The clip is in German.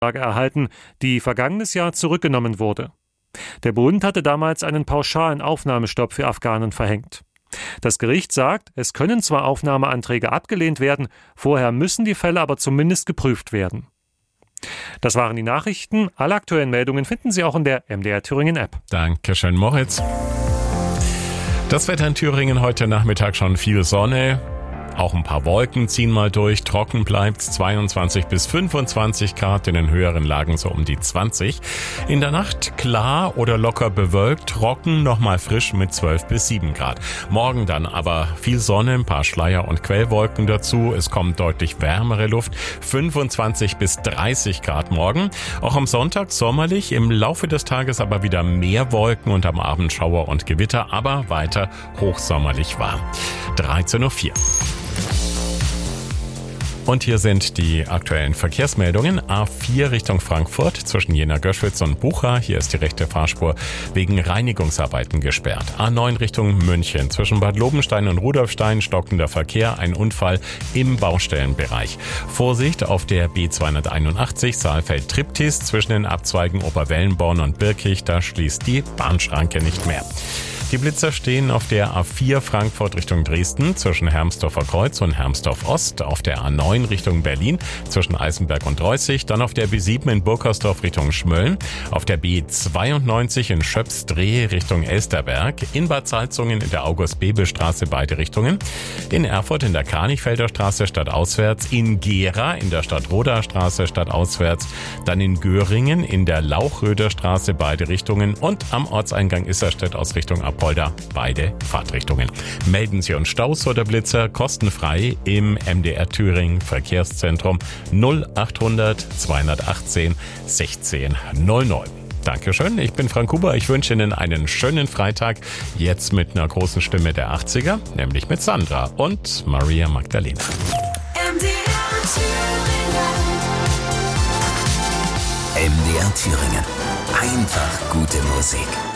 erhalten, die vergangenes Jahr zurückgenommen wurde. Der Bund hatte damals einen pauschalen Aufnahmestopp für Afghanen verhängt. Das Gericht sagt, es können zwar Aufnahmeanträge abgelehnt werden, vorher müssen die Fälle aber zumindest geprüft werden. Das waren die Nachrichten. Alle aktuellen Meldungen finden Sie auch in der MDR Thüringen App. Dankeschön, Moritz. Das Wetter in Thüringen heute Nachmittag schon viel Sonne. Auch ein paar Wolken ziehen mal durch. Trocken bleibt's, 22 bis 25 Grad, in den höheren Lagen so um die 20. In der Nacht klar oder locker bewölkt, trocken, nochmal frisch mit 12 bis 7 Grad. Morgen dann aber viel Sonne, ein paar Schleier- und Quellwolken dazu. Es kommt deutlich wärmere Luft, 25 bis 30 Grad morgen. Auch am Sonntag sommerlich, im Laufe des Tages aber wieder mehr Wolken und am Abend Schauer und Gewitter, aber weiter hochsommerlich warm. 13:04 Uhr. Und hier sind die aktuellen Verkehrsmeldungen. A4 Richtung Frankfurt zwischen Jena-Göschwitz und Bucha. Hier ist die rechte Fahrspur wegen Reinigungsarbeiten gesperrt. A9 Richtung München zwischen Bad Lobenstein und Rudolfstein stockender Verkehr. Ein Unfall im Baustellenbereich. Vorsicht auf der B281 Saalfeld-Triptis zwischen den Abzweigen Oberwellenborn und Birkig. Da schließt die Bahnschranke nicht mehr. Die Blitzer stehen auf der A4 Frankfurt Richtung Dresden zwischen Hermsdorfer Kreuz und Hermsdorf Ost, auf der A9 Richtung Berlin zwischen Eisenberg und Reußig, dann auf der B7 in Burkersdorf Richtung Schmölln, auf der B92 in Schöpsdreh Richtung Elsterberg, in Bad Salzungen in der August-Bebel-Straße beide Richtungen, in Erfurt in der Kranichfelder Straße stadtauswärts, in Gera in der Stadtroder Straße stadtauswärts, dann in Göringen in der Lauchröder Straße beide Richtungen und am Ortseingang Isserstedt aus Richtung Apolda beide Fahrtrichtungen. Melden Sie uns Staus oder Blitzer kostenfrei im MDR Thüringen Verkehrszentrum 0800 218 16 00. Dankeschön, ich bin Frank Huber. Ich wünsche Ihnen einen schönen Freitag. Jetzt mit einer großen Stimme der 80er, nämlich mit Sandra und Maria Magdalena. MDR Thüringen. Einfach gute Musik.